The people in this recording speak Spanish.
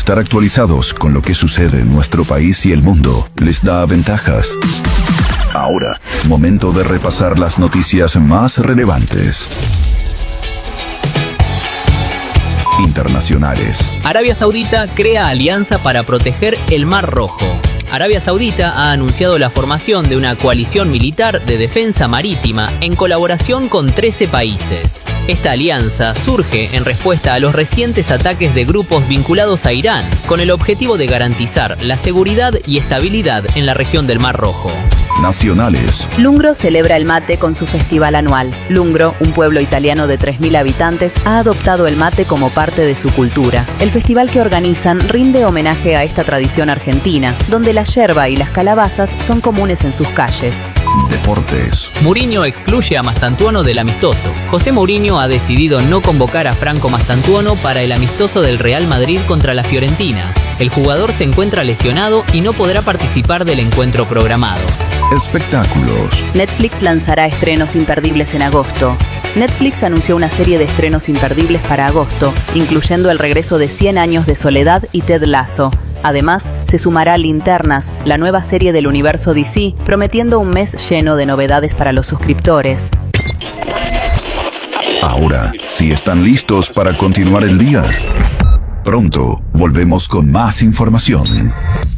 Estar actualizados con lo que sucede en nuestro país y el mundo les da ventajas. Ahora, momento de repasar las noticias más relevantes. Internacionales. Arabia Saudita crea alianza para proteger el Mar Rojo. Arabia Saudita ha anunciado la formación de una coalición militar de defensa marítima en colaboración con 13 países. Esta alianza surge en respuesta a los recientes ataques de grupos vinculados a Irán, con el objetivo de garantizar la seguridad y estabilidad en la región del Mar Rojo. Nacionales. Lungro celebra el mate con su festival anual. Lungro, un pueblo italiano de 3.000 habitantes, ha adoptado el mate como parte de su cultura. El festival que organizan rinde homenaje a esta tradición argentina, donde la yerba y las calabazas son comunes en sus calles. Deportes. Mourinho excluye a Mastantuono del amistoso. José Mourinho ha decidido no convocar a Franco Mastantuono para el amistoso del Real Madrid contra la Fiorentina. El jugador se encuentra lesionado y no podrá participar del encuentro programado. Espectáculos. Netflix lanzará estrenos imperdibles en agosto. Netflix anunció una serie de estrenos imperdibles para agosto, incluyendo el regreso de 100 años de soledad y Ted Lasso. Además, se sumará Linternas, la nueva serie del universo DC, prometiendo un mes lleno de novedades para los suscriptores. Ahora, si están listos para continuar el día, pronto volvemos con más información.